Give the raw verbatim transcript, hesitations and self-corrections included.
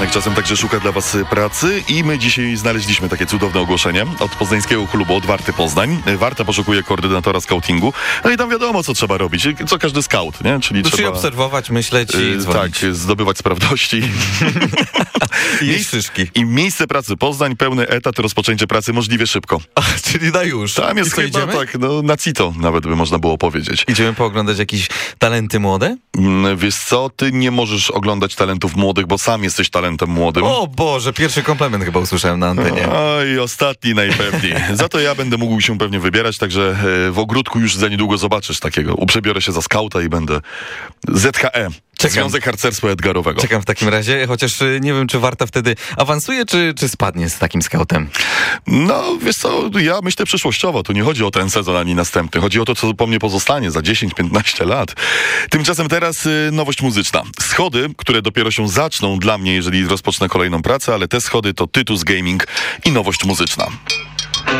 Poranek czasem także szuka dla was pracy i my dzisiaj znaleźliśmy takie cudowne ogłoszenie od poznańskiego klubu Odwarty Poznań. Warta poszukuje koordynatora scoutingu. No i tam wiadomo, co trzeba robić. Co każdy scout, nie? Czyli Czyli trzeba obserwować, myśleć i dzwonić. Tak, zdobywać sprawności. I jeść szyszki. I miejsce pracy Poznań, pełny etat, rozpoczęcie pracy możliwie szybko. A, czyli na już. Tam jest I co, chyba idziemy? tak, no na cito nawet by można było powiedzieć. Idziemy pooglądać jakieś talenty młode? Mm, Wiesz co, ty nie możesz oglądać talentów młodych, bo sam jesteś talentem młodym. O Boże, pierwszy komplement chyba usłyszałem na antenie. Oj, ostatni najpewniej. Za to ja będę mógł się pewnie wybierać, także e, w ogródku już za niedługo zobaczysz takiego. Uprzebiorę się za skauta i będę Z H E. Czekam. Związek Harcerstwa Edgarowego. Czekam w takim razie, chociaż y, nie wiem, czy Warta wtedy awansuje, czy, czy spadnie z takim skautem. No, wiesz co, ja myślę przyszłościowo. Tu nie chodzi o ten sezon ani następny. Chodzi o to, co po mnie pozostanie za dziesięć piętnaście lat. Tymczasem teraz y, nowość muzyczna. Schody, które dopiero się zaczną dla mnie, jeżeli rozpocznę kolejną pracę, ale te schody to Tytus Gaming i nowość muzyczna.